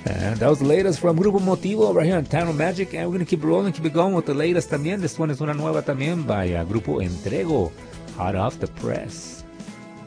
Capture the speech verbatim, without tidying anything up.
And that was the latest from Grupo Motivo over here on Town Magic. And we're going to keep rolling, keep it going with the latest también. This one is una nueva también by uh, Grupo Entrego, hot off the press.